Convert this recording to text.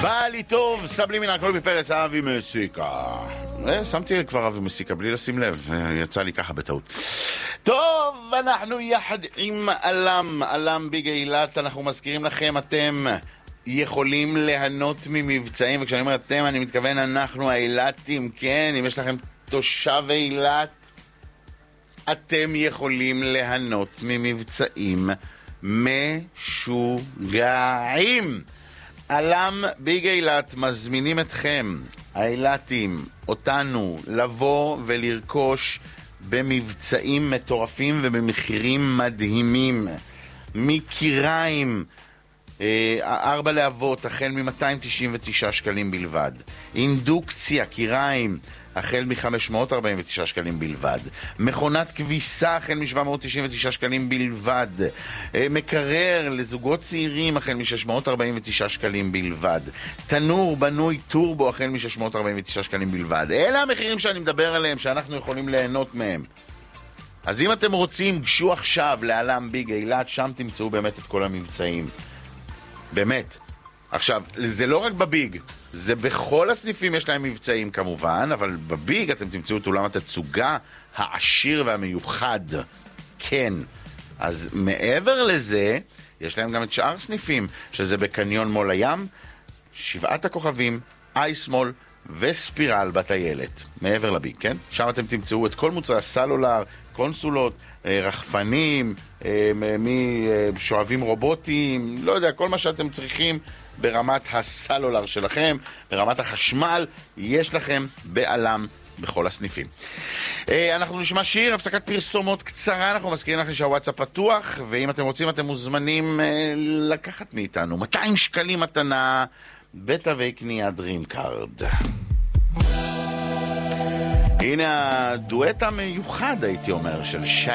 בא לי טוב, סבלי מן הכל בפרץ אבי מסיקה. שמתי כבר אבי מסיקה בלי לשים לב, יצא לי ככה בטעות. טוב, אנחנו יחד עם אלם בגאילת, אנחנו מזכירים לכם, אתם יכולים ליהנות ממבצעים, וכשאני אומר אתם, אני מתכוון אנחנו האילתים, כן, אם יש לכם תושב אילת, אתם יכולים ליהנות ממבצעים משוגעים. אלם בגאילת מזמינים אתכם, האילתים, אותנו, לבוא ולרכוש במבצעים מטורפים ובמחירים מדהימים. מקיריים 4 להבות החל מ-299 שקלים בלבד. אינדוקציה, קיריים החל מ-549 שקלים בלבד. מכונת כביסה החל מ-799 שקלים בלבד. מקרר לזוגות צעירים החל מ-649 שקלים בלבד. תנור בנוי טורבו החל מ-649 שקלים בלבד. אלה המחירים שאני מדבר עליהם, שאנחנו יכולים ליהנות מהם. אז אם אתם רוצים, גשו עכשיו לאלם בגאילת, שם תמצאו באמת את כל המבצעים. באמת. עכשיו, זה לא רק בביג, זה בכל הסניפים יש להם מבצעים כמובן, אבל בביג אתם תמצאו את אולם התצוגה העשיר והמיוחד. כן. אז מעבר לזה, יש להם גם את שאר סניפים, שזה בקניון מול הים, 7 הכוכבים, אייסמול וספירל בטיילת. מעבר לביג, כן? שם אתם תמצאו את כל מוצרי הסלולר, קונסולות, רחפנים, שואבים רובוטים, לא יודע, כל מה שאתם צריכים ברמת הסלולר שלכם, ברמת החשמל, יש לכם באלם בכל הסניפים. אנחנו נשמע שיר, הפסקת פרסומות קצרה, אנחנו מזכירים לכם שהוואטסאפ פתוח, ואם אתם רוצים אתם מוזמנים לקחת מאיתנו 200 שקלים מתנה בתווי קנייה דרים קארד. הנה הדואט המיוחד, הייתי אומר, של שי